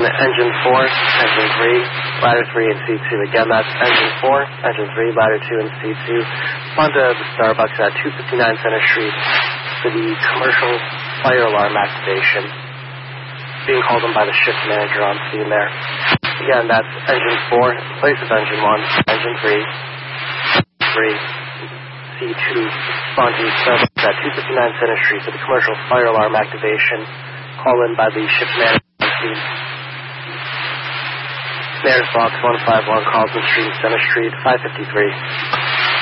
engine 4, engine 3, ladder 3, and C2. Again, that's engine 4, engine 3, ladder 2, and C2. On to the Starbucks at 259 Center Street for the commercial fire alarm activation. Being called in by the shift manager on scene there. Again, that's engine 4 in place of engine 1, engine 3, C2. On to the Starbucks at 259 Center Street for the commercial fire alarm activation. Call in by the shift manager on scene. Mayor's Box 151, Carlton Street, Center Street, 553.